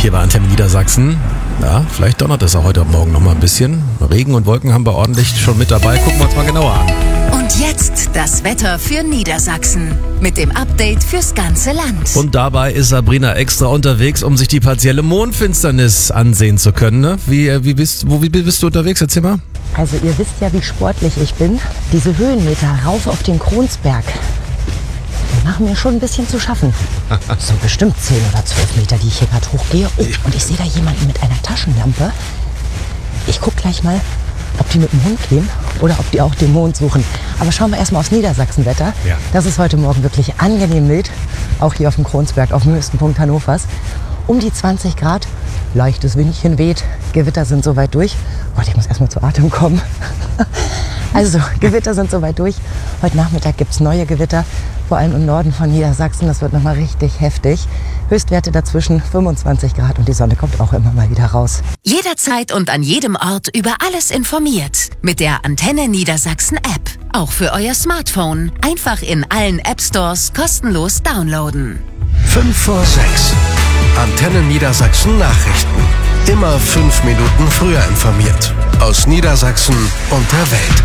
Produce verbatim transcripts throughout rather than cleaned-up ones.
Hier bei Antenne Niedersachsen. Ja, vielleicht donnert es auch heute Morgen noch mal ein bisschen. Regen und Wolken haben wir ordentlich schon mit dabei. Gucken wir uns mal genauer an. Und jetzt das Wetter für Niedersachsen mit dem Update fürs ganze Land. Und dabei ist Sabrina extra unterwegs, um sich die partielle Mondfinsternis ansehen zu können. Ne? Wie, wie, bist, wo, wie bist du unterwegs? Erzähl mal. Also ihr wisst ja, wie sportlich ich bin. Diese Höhenmeter rauf auf den Kronsberg, die machen mir schon ein bisschen zu schaffen. So bestimmt zehn oder zwölf Meter, die ich hier gerade hochgehe. Oh, und ich sehe da jemanden mit einer Taschenlampe. Ich guck gleich mal, ob die mit dem Hund gehen oder ob die auch den Mond suchen. Aber schauen wir erstmal aufs Niedersachsenwetter. Ja. Das ist heute Morgen wirklich angenehm mild. Auch hier auf dem Kronsberg, auf dem höchsten Punkt Hannovers. Um die zwanzig Grad, leichtes Windchen weht, Gewitter sind soweit durch. Gott, ich muss erstmal zu Atem kommen. Also, Gewitter sind soweit durch. Heute Nachmittag gibt es neue Gewitter, vor allem im Norden von Niedersachsen. Das wird nochmal richtig heftig. Höchstwerte dazwischen fünfundzwanzig Grad und die Sonne kommt auch immer mal wieder raus. Jederzeit und an jedem Ort über alles informiert. Mit der Antenne Niedersachsen App. Auch für euer Smartphone. Einfach in allen App Stores kostenlos downloaden. fünf vor sechs. Antenne Niedersachsen Nachrichten. Immer fünf Minuten früher informiert. Aus Niedersachsen und der Welt.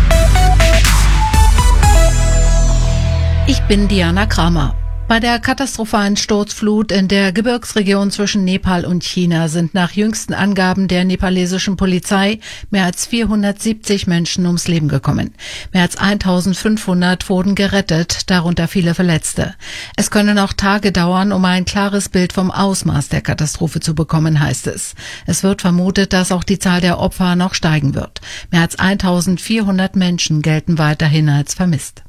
Ich bin Diana Kramer. Bei der katastrophalen Sturzflut in der Gebirgsregion zwischen Nepal und China sind nach jüngsten Angaben der nepalesischen Polizei mehr als vierhundertsiebzig Menschen ums Leben gekommen. Mehr als eintausendfünfhundert wurden gerettet, darunter viele Verletzte. Es können noch Tage dauern, um ein klares Bild vom Ausmaß der Katastrophe zu bekommen, heißt es. Es wird vermutet, dass auch die Zahl der Opfer noch steigen wird. Mehr als eintausendvierhundert Menschen gelten weiterhin als vermisst.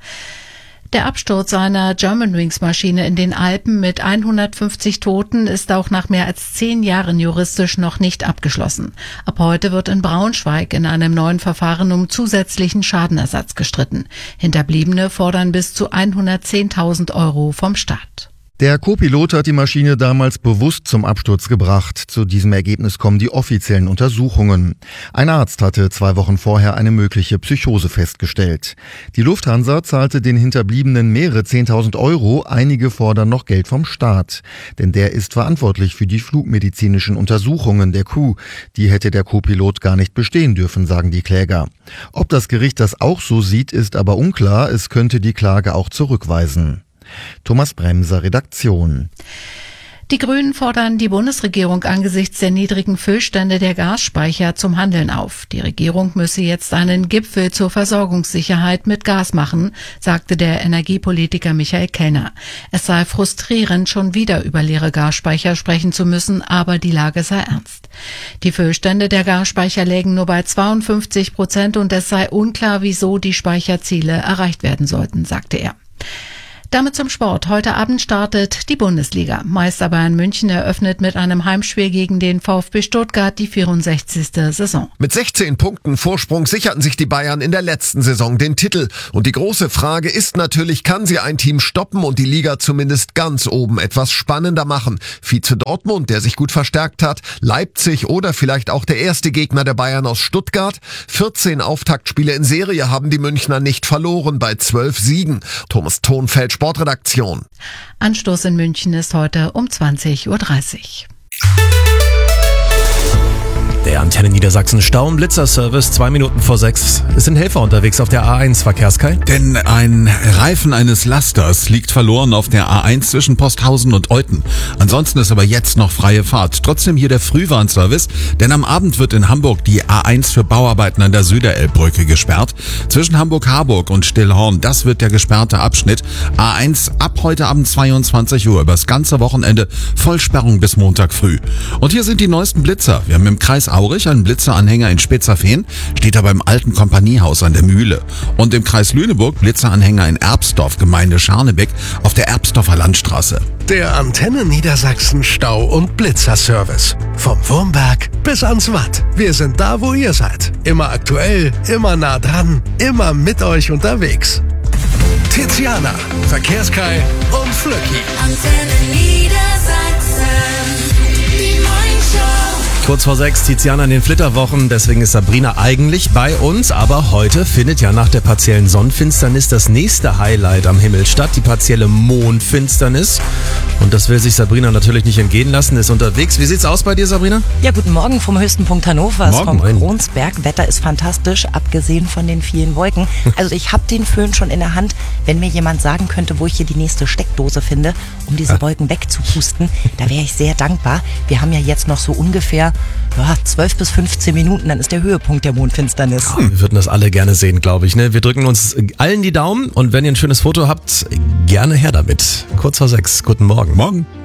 Der Absturz einer Germanwings-Maschine in den Alpen mit hundertfünfzig Toten ist auch nach mehr als zehn Jahren juristisch noch nicht abgeschlossen. Ab heute wird in Braunschweig in einem neuen Verfahren um zusätzlichen Schadenersatz gestritten. Hinterbliebene fordern bis zu hundertzehntausend Euro vom Staat. Der Co-Pilot hat die Maschine damals bewusst zum Absturz gebracht. Zu diesem Ergebnis kommen die offiziellen Untersuchungen. Ein Arzt hatte zwei Wochen vorher eine mögliche Psychose festgestellt. Die Lufthansa zahlte den Hinterbliebenen mehrere zehntausend Euro. Einige fordern noch Geld vom Staat. Denn der ist verantwortlich für die flugmedizinischen Untersuchungen der Crew. Die hätte der Co-Pilot gar nicht bestehen dürfen, sagen die Kläger. Ob das Gericht das auch so sieht, ist aber unklar. Es könnte die Klage auch zurückweisen. Thomas Bremser, Redaktion. Die Grünen fordern die Bundesregierung angesichts der niedrigen Füllstände der Gasspeicher zum Handeln auf. Die Regierung müsse jetzt einen Gipfel zur Versorgungssicherheit mit Gas machen, sagte der Energiepolitiker Michael Kellner. Es sei frustrierend, schon wieder über leere Gasspeicher sprechen zu müssen, aber die Lage sei ernst. Die Füllstände der Gasspeicher lägen nur bei zweiundfünfzig Prozent und es sei unklar, wieso die Speicherziele erreicht werden sollten, sagte er. Damit zum Sport. Heute Abend startet die Bundesliga. Meister Bayern München eröffnet mit einem Heimspiel gegen den VfB Stuttgart die vierundsechzigste Saison. Mit sechzehn Punkten Vorsprung sicherten sich die Bayern in der letzten Saison den Titel. Und die große Frage ist natürlich, kann sie ein Team stoppen und die Liga zumindest ganz oben etwas spannender machen? Vize Dortmund, der sich gut verstärkt hat, Leipzig oder vielleicht auch der erste Gegner der Bayern aus Stuttgart. vierzehn Auftaktspiele in Serie haben die Münchner nicht verloren bei zwölf Siegen. Thomas Thonfeld, Sportredaktion. Anstoß in München ist heute um zwanzig Uhr dreißig. Der Antenne Niedersachsen Stau- und Blitzerservice, zwei Minuten vor sechs. Es sind Helfer unterwegs auf der A eins, Verkehrskai. Denn ein Reifen eines Lasters liegt verloren auf der A eins zwischen Posthausen und Euthen. Ansonsten ist aber jetzt noch freie Fahrt. Trotzdem hier der Frühwarnservice, denn am Abend wird in Hamburg die A eins für Bauarbeiten an der Süderelbbrücke gesperrt. Zwischen Hamburg-Harburg und Stillhorn, das wird der gesperrte Abschnitt. A eins ab heute Abend zweiundzwanzig Uhr, übers ganze Wochenende Vollsperrung bis Montag früh. Und hier sind die neuesten Blitzer. Wir haben im Kreis Aurich einen Blitzeranhänger in Spitzerfehn, steht da beim alten Kompaniehaus an der Mühle. Und im Kreis Lüneburg Blitzeranhänger in Erbsdorf, Gemeinde Scharnebeck, auf der Erbsdorfer Landstraße. Der Antenne Niedersachsen Stau- und Blitzerservice. Vom Wurmberg bis ans Watt. Wir sind da, wo ihr seid. Immer aktuell, immer nah dran, immer mit euch unterwegs. Tiziana, Verkehrskai und Flöcki. Antenne Niedersachsen, die Morningshow. Kurz vor sechs, Tiziana in den Flitterwochen, deswegen ist Sabrina eigentlich bei uns. Aber heute findet ja nach der partiellen Sonnenfinsternis das nächste Highlight am Himmel statt, die partielle Mondfinsternis. Und das will sich Sabrina natürlich nicht entgehen lassen, ist unterwegs. Wie sieht's aus bei dir, Sabrina? Ja, guten Morgen vom höchsten Punkt Hannovers, Morgen, vom moin. Kronsberg. Wetter ist fantastisch, abgesehen von den vielen Wolken. Also ich habe den Föhn schon in der Hand. Wenn mir jemand sagen könnte, wo ich hier die nächste Steckdose finde, um diese Wolken wegzupusten, da wäre ich sehr dankbar. Wir haben ja jetzt noch so ungefähr ja, zwölf bis fünfzehn Minuten, dann ist der Höhepunkt der Mondfinsternis. Ja, wir würden das alle gerne sehen, glaube ich. Ne? Wir drücken uns allen die Daumen und wenn ihr ein schönes Foto habt, gerne her damit. Kurz vor sechs. Guten Morgen. Morgen.